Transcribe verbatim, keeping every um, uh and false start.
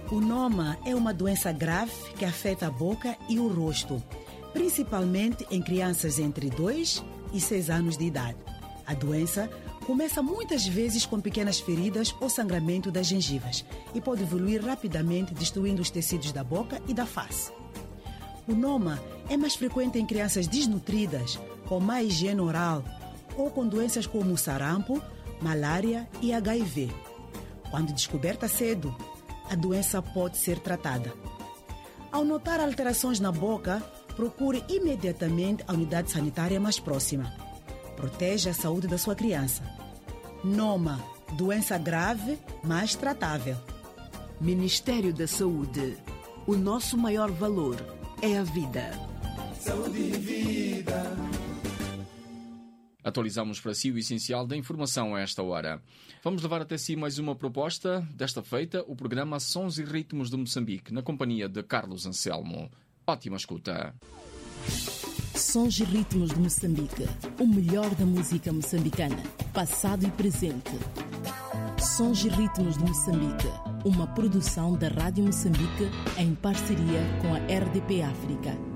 O noma é uma doença grave que afeta a boca e o rosto, principalmente em crianças entre dois e seis anos de idade. A doença começa muitas vezes com pequenas feridas ou sangramento das gengivas e pode evoluir rapidamente, destruindo os tecidos da boca e da face. O noma é mais frequente em crianças desnutridas, com má higiene oral ou com doenças como sarampo, malária e H I V. Quando descoberta cedo, a doença pode ser tratada. Ao notar alterações na boca, procure imediatamente a unidade sanitária mais próxima. Proteja a saúde da sua criança. Noma, doença grave, mas tratável. Ministério da Saúde. O nosso maior valor é a vida. Saúde e vida. Atualizamos para si o essencial da informação a esta hora. Vamos levar até si mais uma proposta. Desta feita, o programa Sons e Ritmos de Moçambique, na companhia de Carlos Anselmo. Ótima escuta. Sons e Ritmos de Moçambique. O melhor da música moçambicana, passado e presente. Sons e Ritmos de Moçambique. Uma produção da Rádio Moçambique em parceria com a R D P África.